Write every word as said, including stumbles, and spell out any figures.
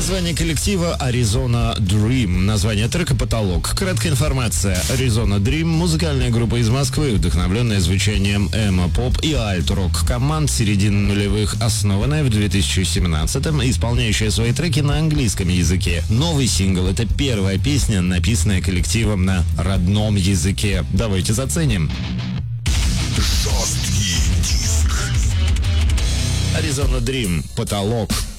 Название коллектива Arizona Dream. Название трека «Потолок». Краткая информация. Arizona Dream – музыкальная группа из Москвы, вдохновленная звучанием эмо-поп и альт-рок команд середины нулевых, основанная в две тысячи семнадцатом, исполняющая свои треки на английском языке. Новый сингл – это первая песня, написанная коллективом на родном языке. Давайте заценим. Жесткий диск. Arizona Dream. «Потолок».